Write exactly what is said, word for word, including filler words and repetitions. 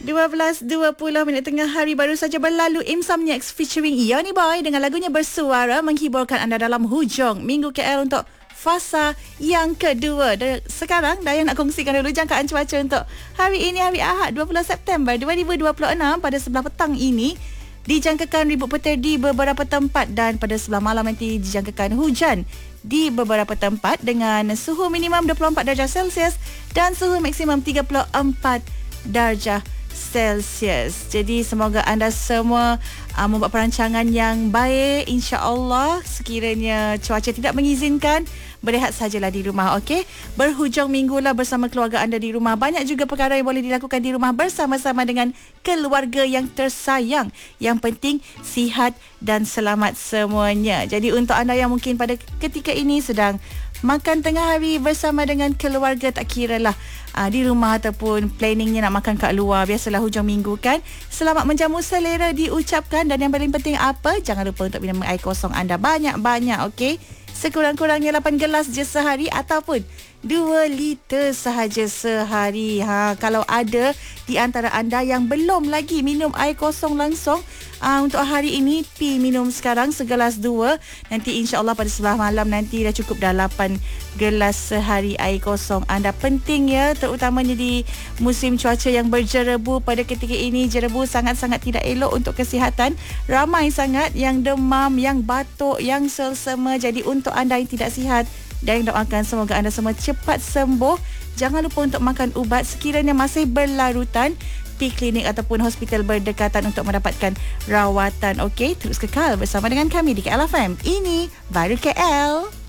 dua belas dua puluh minit tengah hari baru saja berlalu. Insomniacs featuring Yoni Boy dengan lagunya Bersuara menghiburkan anda dalam hujung minggu K L untuk fasa yang kedua. Dan sekarang Dayang nak kongsikan dulu jangkaan cuaca untuk hari ini, hari Ahad dua puluh September dua ribu dua puluh enam. Pada sebelah petang ini dijangkakan ribut petir di beberapa tempat dan pada sebelah malam nanti dijangkakan hujan di beberapa tempat dengan suhu minimum dua puluh empat darjah Celsius dan suhu maksimum tiga puluh empat darjah Celsius. Jadi semoga anda semua uh, membuat perancangan yang baik, insya-Allah. Sekiranya cuaca tidak mengizinkan, berehat sajalah di rumah, okey? Berhujung minggulah bersama keluarga anda di rumah. Banyak juga perkara yang boleh dilakukan di rumah bersama-sama dengan keluarga yang tersayang. Yang penting sihat dan selamat semuanya. Jadi untuk anda yang mungkin pada ketika ini sedang makan tengah hari bersama dengan keluarga, tak kiralah uh, di rumah ataupun planningnya nak makan kat luar, biasalah hujung minggu kan. Selamat menjamu selera diucapkan dan yang paling penting apa? Jangan lupa untuk minum air kosong anda banyak-banyak, okey? Sekurang-kurangnya lapan gelas je sehari ataupun dua liter sahaja sehari. Ha, kalau ada di antara anda yang belum lagi minum air kosong langsung, uh, untuk hari ini pi minum sekarang segelas dua. Nanti insya-Allah pada sebelah malam nanti dah cukup dah lapan gelas sehari air kosong anda. Penting ya, terutamanya di musim cuaca yang berjerebu pada ketika ini. Jerebu sangat-sangat tidak elok untuk kesihatan. Ramai sangat yang demam, yang batuk, yang selsema. Jadi untuk anda yang tidak sihat, dan doakan semoga anda semua cepat sembuh. Jangan lupa untuk makan ubat. Sekiranya masih berlarutan, pergi klinik ataupun hospital berdekatan untuk mendapatkan rawatan. Okey, terus kekal bersama dengan kami di K L F M. Ini Baru K L.